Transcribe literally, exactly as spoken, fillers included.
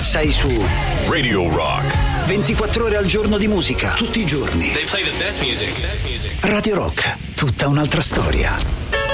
Sei su Radio Rock. ventiquattro ore al giorno di musica, tutti i giorni. They play the best music. Best music. Radio Rock, tutta un'altra storia.